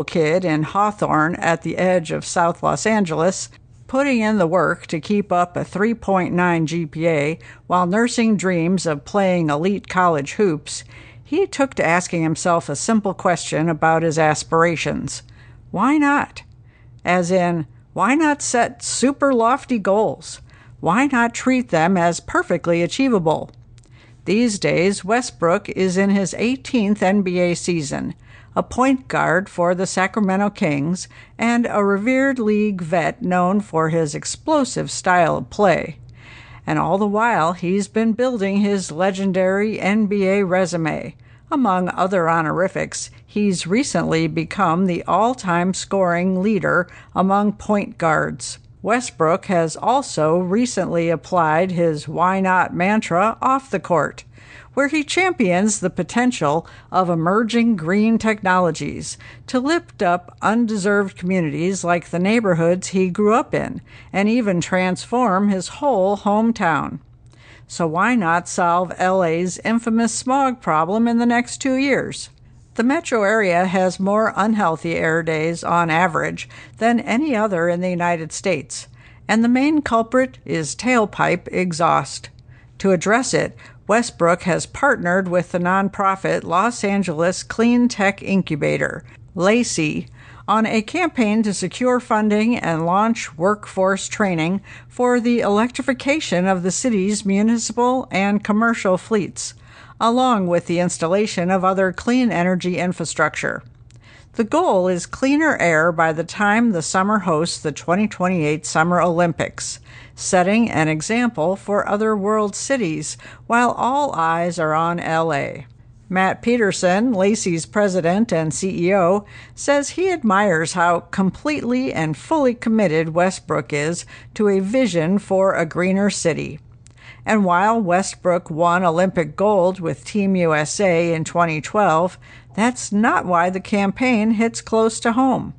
kid in Hawthorne at the edge of South Los Angeles, putting in the work to keep up a 3.9 GPA while nursing dreams of playing elite college hoops, he took to asking himself a simple question about his aspirations. Why not? As in, why not set super lofty goals? Why not treat them as perfectly achievable? These days, Westbrook is in his 18th NBA season, a point guard for the Sacramento Kings, and a revered league vet known for his explosive style of play. And all the while, he's been building his legendary NBA resume. Among other honorifics, he's recently become the all-time scoring leader among point guards. Westbrook has also recently applied his "why not" mantra off the court, where he champions the potential of emerging green technologies to lift up undeserved communities like the neighborhoods he grew up in, and even transform his whole hometown. So why not solve LA's infamous smog problem in the next 2 years? The metro area has more unhealthy air days on average than any other in the United States, and the main culprit is tailpipe exhaust. To address it, Westbrook has partnered with the nonprofit Los Angeles Clean Tech Incubator, LACI, on a campaign to secure funding and launch workforce training for the electrification of the city's municipal and commercial fleets, along with the installation of other clean energy infrastructure. The goal is cleaner air by the time the summer hosts the 2028 Summer Olympics, setting an example for other world cities while all eyes are on LA. Matt Peterson, LACI's president and CEO, says he admires how completely and fully committed Westbrook is to a vision for a greener city. And while Westbrook won Olympic gold with Team USA in 2012, that's not why the campaign hits close to home.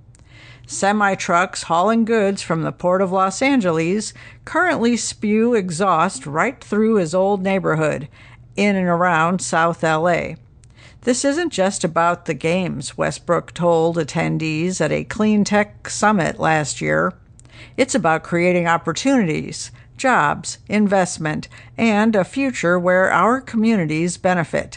Semi-trucks hauling goods from the Port of Los Angeles currently spew exhaust right through his old neighborhood, in and around South LA. This isn't just about the games, Westbrook told attendees at a clean tech summit last year. It's about creating opportunities, jobs, investment, and a future where our communities benefit.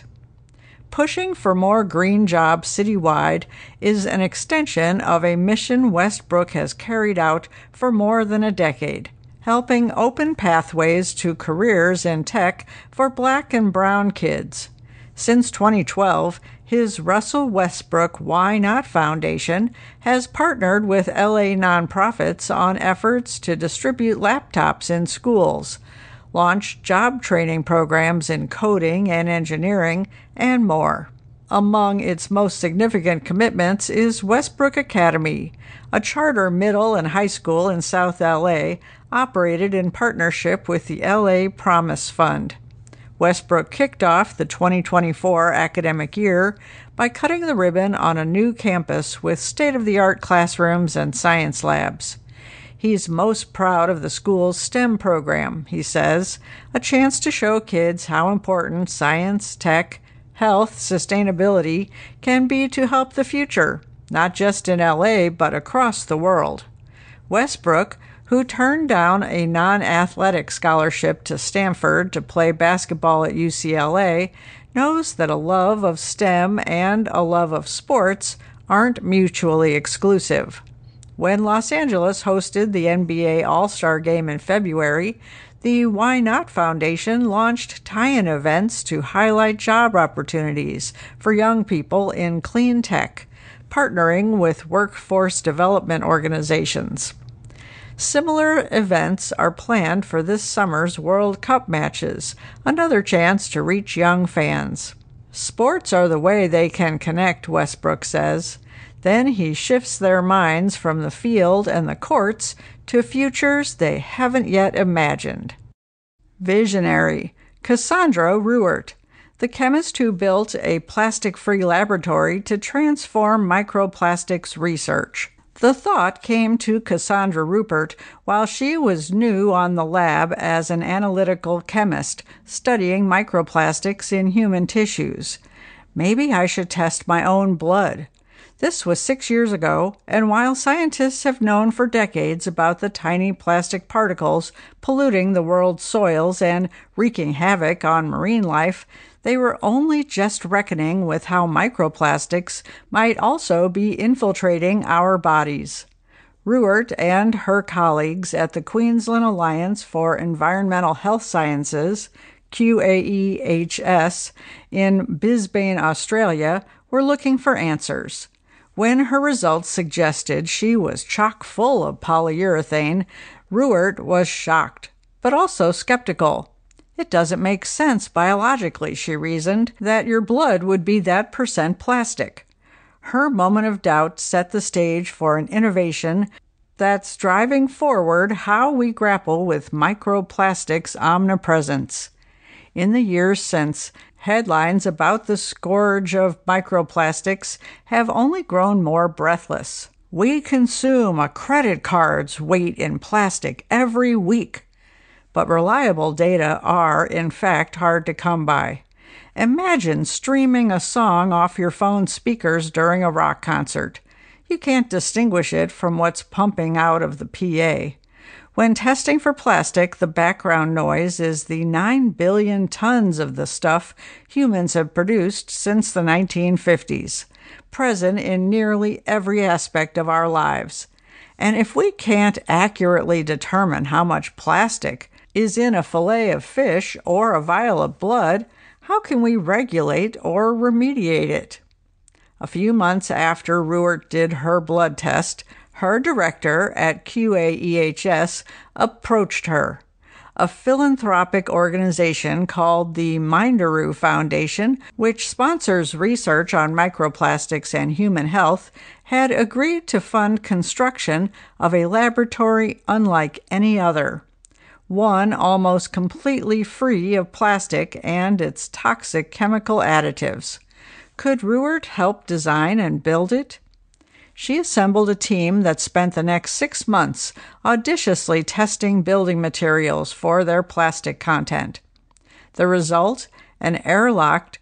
Pushing for more green jobs citywide is an extension of a mission Westbrook has carried out for more than a decade, helping open pathways to careers in tech for Black and brown kids. Since 2012, his Russell Westbrook Why Not Foundation has partnered with LA nonprofits on efforts to distribute laptops in schools, launch job training programs in coding and engineering, and more. Among its most significant commitments is Westbrook Academy, a charter middle and high school in South LA operated in partnership with the LA Promise Fund. Westbrook kicked off the 2024 academic year by cutting the ribbon on a new campus with state-of-the-art classrooms and science labs. He's most proud of the school's STEM program, he says, a chance to show kids how important science, tech, health, sustainability can be to help the future, not just in LA, but across the world. Westbrook, who turned down a non-athletic scholarship to Stanford to play basketball at UCLA, knows that a love of STEM and a love of sports aren't mutually exclusive. When Los Angeles hosted the NBA All-Star Game in February, the Why Not Foundation launched tie-in events to highlight job opportunities for young people in clean tech, partnering with workforce development organizations. Similar events are planned for this summer's World Cup matches, another chance to reach young fans. Sports are the way they can connect, Westbrook says. Then he shifts their minds from the field and the courts to futures they haven't yet imagined. Visionary, Cassandra Ruwart, the chemist who built a plastic-free laboratory to transform microplastics research. The thought came to Cassandra Ruppert while she was new on the lab as an analytical chemist studying microplastics in human tissues. Maybe I should test my own blood. This was 6 years ago, and while scientists have known for decades about the tiny plastic particles polluting the world's soils and wreaking havoc on marine life, they were only just reckoning with how microplastics might also be infiltrating our bodies. Ruwart and her colleagues at the Queensland Alliance for Environmental Health Sciences, QAEHS, in Brisbane, Australia, were looking for answers. When her results suggested she was chock full of polyurethane, Ruwart was shocked, but also skeptical. It doesn't make sense biologically, she reasoned, that your blood would be that percent plastic. Her moment of doubt set the stage for an innovation that's driving forward how we grapple with microplastics' omnipresence. In the years since, headlines about the scourge of microplastics have only grown more breathless. We consume a credit card's weight in plastic every week. But reliable data are, in fact, hard to come by. Imagine streaming a song off your phone speakers during a rock concert. You can't distinguish it from what's pumping out of the PA. When testing for plastic, the background noise is the 9 billion tons of the stuff humans have produced since the 1950s, present in nearly every aspect of our lives. And if we can't accurately determine how much plastic is in a fillet of fish or a vial of blood, how can we regulate or remediate it? A few months after Ruwart did her blood test, her director at QAEHS approached her. A philanthropic organization called the Minderoo Foundation, which sponsors research on microplastics and human health, had agreed to fund construction of a laboratory unlike any other. One almost completely free of plastic and its toxic chemical additives. Could Ruwart help design and build it? She assembled a team that spent the next 6 months audaciously testing building materials for their plastic content. The result? An airlocked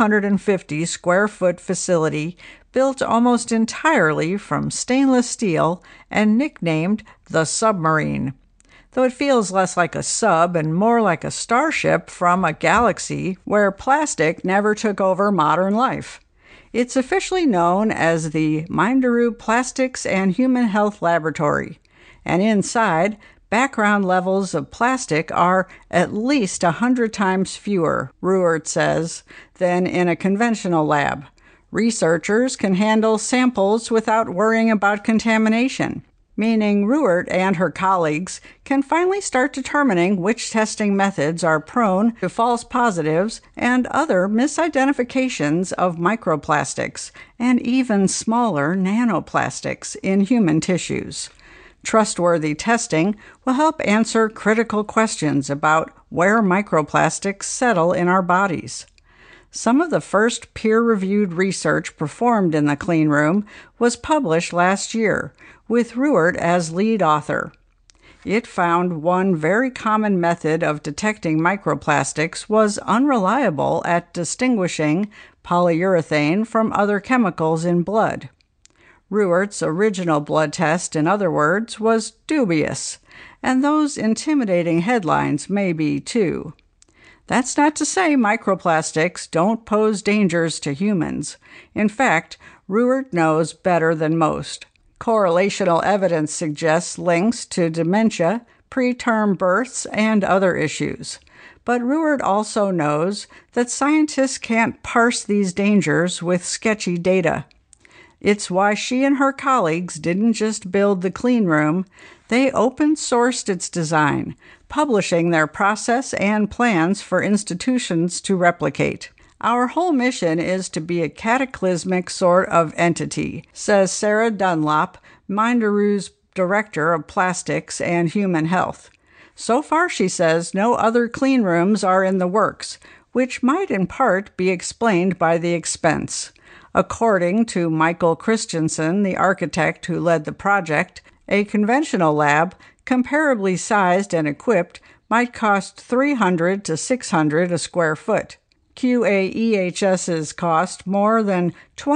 250-square-foot facility built almost entirely from stainless steel and nicknamed the Submarine. Though it feels less like a sub and more like a starship from a galaxy where plastic never took over modern life. It's officially known as the Minderoo Plastics and Human Health Laboratory, and inside, background levels of plastic are at least 100 times fewer, Ruwart says, than in a conventional lab. Researchers can handle samples without worrying about contamination, meaning Ruwart and her colleagues can finally start determining which testing methods are prone to false positives and other misidentifications of microplastics and even smaller nanoplastics in human tissues. Trustworthy testing will help answer critical questions about where microplastics settle in our bodies. Some of the first peer-reviewed research performed in the clean room was published last year, with Ruwart as lead author. It found one very common method of detecting microplastics was unreliable at distinguishing polyurethane from other chemicals in blood. Ruwart's original blood test, in other words, was dubious, and those intimidating headlines may be too. That's not to say microplastics don't pose dangers to humans. In fact, Ruwart knows better than most. Correlational evidence suggests links to dementia, preterm births, and other issues. But Ruwart also knows that scientists can't parse these dangers with sketchy data. It's why she and her colleagues didn't just build the clean room, they open-sourced its design, publishing their process and plans for institutions to replicate. Our whole mission is to be a cataclysmic sort of entity, says Sarah Dunlop, Minderoo's Director of Plastics and Human Health. So far, she says, no other clean rooms are in the works, which might in part be explained by the expense. According to Michael Christensen, the architect who led the project, a conventional lab, comparably sized and equipped, might cost $300 to $600 a square foot. QAEHS's cost more than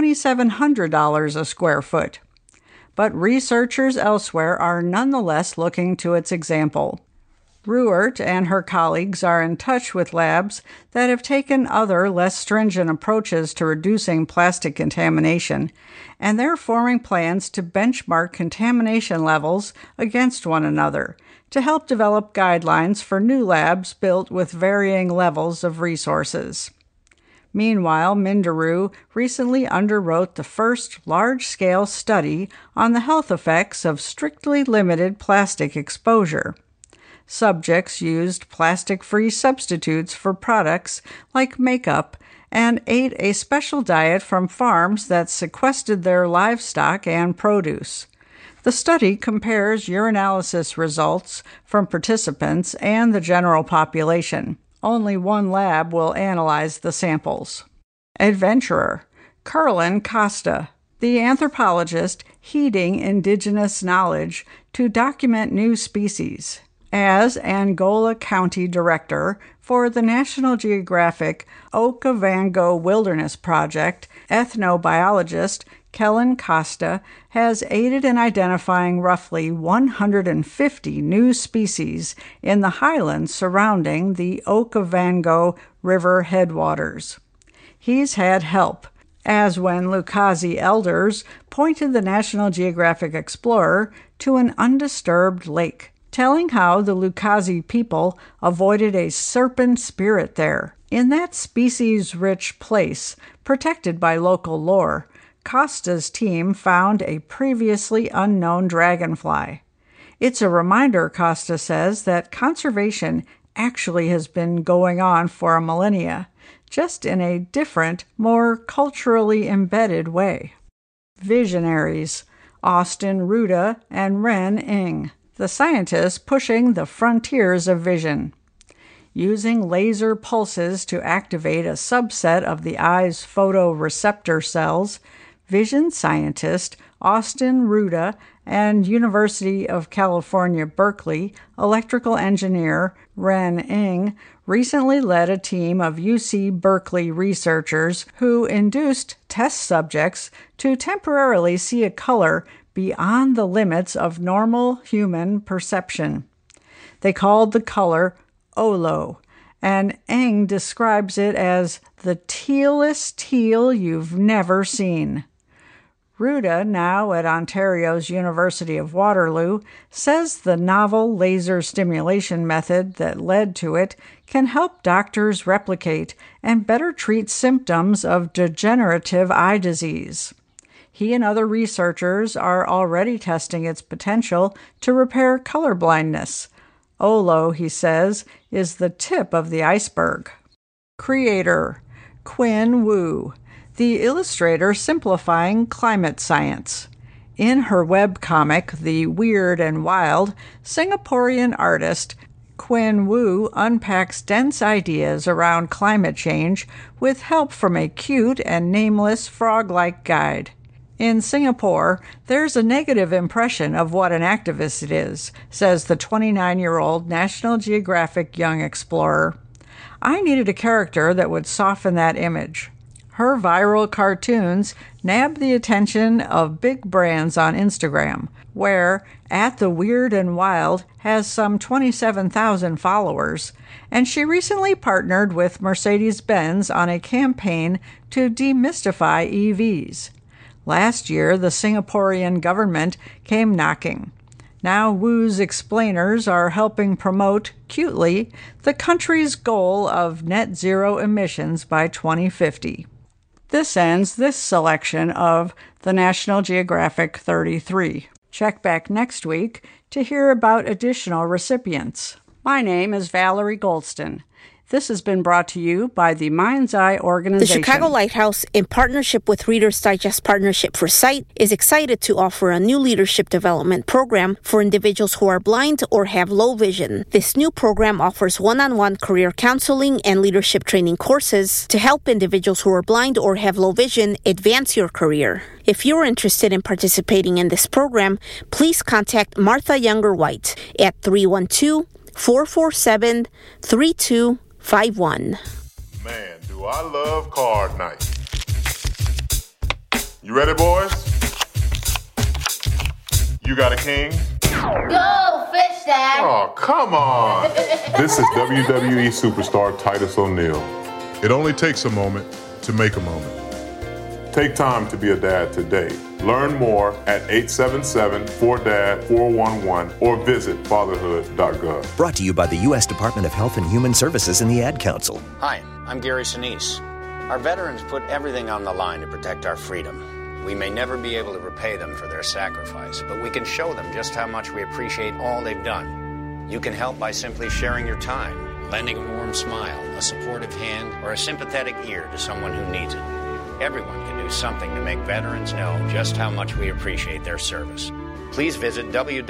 $2,700 a square foot. But researchers elsewhere are nonetheless looking to its example. Ruert and her colleagues are in touch with labs that have taken other, less stringent approaches to reducing plastic contamination, and they're forming plans to benchmark contamination levels against one another to help develop guidelines for new labs built with varying levels of resources. Meanwhile, Minderoo recently underwrote the first large-scale study on the health effects of strictly limited plastic exposure. Subjects used plastic-free substitutes for products like makeup and ate a special diet from farms that sequestered their livestock and produce. The study compares urinalysis results from participants and the general population. Only one lab will analyze the samples. Adventurer, Carlin Costa, the anthropologist heeding indigenous knowledge to document new species. As Angola County Director for the National Geographic Okavango Wilderness Project, ethnobiologist Kellen Costa has aided in identifying roughly 150 new species in the highlands surrounding the Okavango River headwaters. He's had help, as when Lukazi elders pointed the National Geographic Explorer to an undisturbed lake, telling how the Lukazi people avoided a serpent spirit there. In that species-rich place, protected by local lore, Costa's team found a previously unknown dragonfly. It's a reminder, Costa says, that conservation actually has been going on for a millennia, just in a different, more culturally embedded way. Visionaries, Austin Ruda and Ren Ng, the scientists pushing the frontiers of vision. Using laser pulses to activate a subset of the eye's photoreceptor cells, vision scientist Austin Ruda and University of California, Berkeley electrical engineer Ren Ng recently led a team of UC Berkeley researchers who induced test subjects to temporarily see a color beyond the limits of normal human perception. They called the color Olo, and Ng describes it as the tealest teal you've never seen. Ruda, now at Ontario's University of Waterloo, says the novel laser stimulation method that led to it can help doctors replicate and better treat symptoms of degenerative eye disease. He and other researchers are already testing its potential to repair color blindness. Olo, he says, is the tip of the iceberg. Creator, Quinn Wu, the illustrator simplifying climate science. In her webcomic, The Weird and Wild, Singaporean artist Quinn Wu unpacks dense ideas around climate change with help from a cute and nameless frog-like guide. In Singapore, there's a negative impression of what an activist it is, says the 29-year-old National Geographic young explorer. I needed a character that would soften that image. Her viral cartoons nabbed the attention of big brands on Instagram, where @TheWeirdAndWild has some 27,000 followers, and she recently partnered with Mercedes-Benz on a campaign to demystify EVs. Last year, the Singaporean government came knocking. Now Wu's explainers are helping promote, cutely, the country's goal of net zero emissions by 2050. This ends this selection of the National Geographic 33. Check back next week to hear about additional recipients. My name is Valerie Goldston. This has been brought to you by the Mind's Eye Organization. The Chicago Lighthouse, in partnership with Reader's Digest Partnership for Sight, is excited to offer a new leadership development program for individuals who are blind or have low vision. This new program offers one-on-one career counseling and leadership training courses to help individuals who are blind or have low vision advance your career. If you're interested in participating in this program, please contact Martha Younger White at 312-447-3251. Man, do Well, I love card night. You ready, boys? You got a king? Go, fish dad! Oh, come on! This is WWE superstar Titus O'Neil. It only takes a moment to make a moment. Take time to be a dad today. Learn more at 877-4DAD-411 or visit fatherhood.gov. Brought to you by the U.S. Department of Health and Human Services and the Ad Council. Hi, I'm Gary Sinise. Our veterans put everything on the line to protect our freedom. We may never be able to repay them for their sacrifice, but we can show them just how much we appreciate all they've done. You can help by simply sharing your time, lending a warm smile, a supportive hand, or a sympathetic ear to someone who needs it. Everyone can do something to make veterans know just how much we appreciate their service. Please visit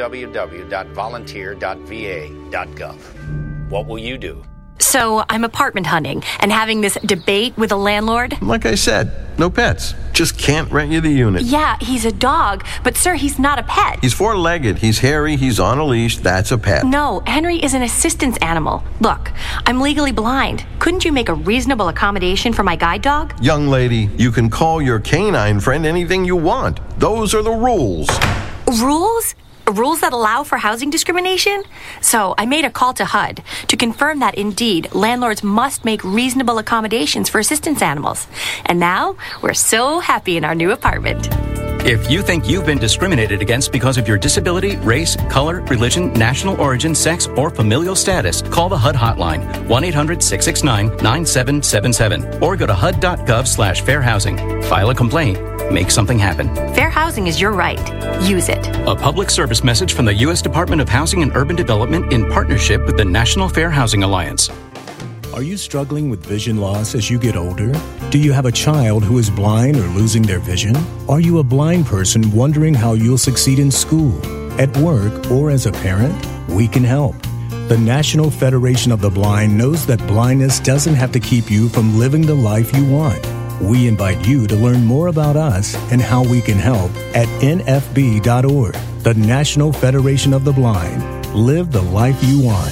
www.volunteer.va.gov. What will you do? So I'm apartment hunting and having this debate with a landlord. Like I said, no pets. Just can't rent you the unit. Yeah, he's a dog, but sir, he's not a pet. He's four-legged, he's hairy, he's on a leash, that's a pet. No, Henry is an assistance animal. Look, I'm legally blind. Couldn't you make a reasonable accommodation for my guide dog? Young lady, you can call your canine friend anything you want. Those are the rules. Rules? Rules that allow for housing discrimination? So I made a call to HUD to confirm that indeed landlords must make reasonable accommodations for assistance animals. And now we're so happy in our new apartment. If you think you've been discriminated against because of your disability, race, color, religion, national origin, sex, or familial status, call the HUD hotline, 1-800-669-9777, or go to HUD.gov/fair housing. File a complaint. Make something happen. Fair housing is your right. Use it. A public service message from the U.S. Department of Housing and Urban Development in partnership with the National Fair Housing Alliance. Are you struggling with vision loss as you get older? Do you have a child who is blind or losing their vision? Are you a blind person wondering how you'll succeed in school, at work, or as a parent? We can help. The National Federation of the Blind knows that blindness doesn't have to keep you from living the life you want. We invite you to learn more about us and how we can help at nfb.org. The National Federation of the Blind. Live the life you want.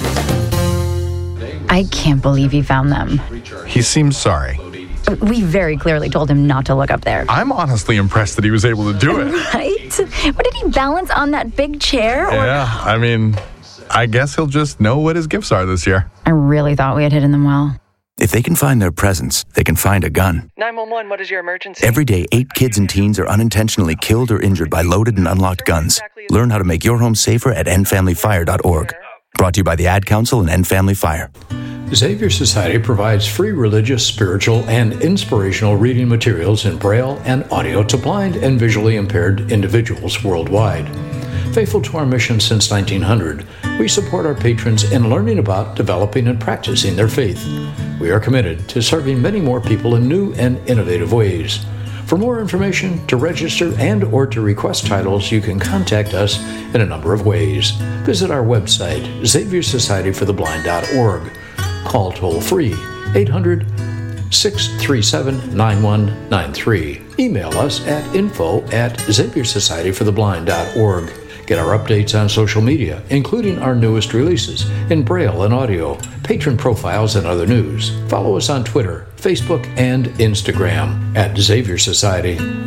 I can't believe he found them. He seems sorry. We very clearly told him not to look up there. I'm honestly impressed that he was able to do it. Right? What did he balance on that big chair? Yeah, I mean, I guess he'll just know what his gifts are this year. I really thought we had hidden them well. If they can find their presents, they can find a gun. 911, what is your emergency? Every day, 8 kids and teens are unintentionally killed or injured by loaded and unlocked guns. Learn how to make your home safer at endfamilyfire.org. Brought to you by the Ad Council and End Family Fire. Xavier Society provides free religious, spiritual, and inspirational reading materials in Braille and audio to blind and visually impaired individuals worldwide. Faithful to our mission since 1900, we support our patrons in learning about, developing, and practicing their faith. We are committed to serving many more people in new and innovative ways. For more information, to register and or to request titles, you can contact us in a number of ways. Visit our website, XavierSocietyForTheBlind.org. Call toll-free 800-637-9193. Email us at info@XavierSocietyForTheBlind.org. Get our updates on social media, including our newest releases in Braille and audio, patron profiles, and other news. Follow us on Twitter, Facebook, and Instagram at Xavier Society.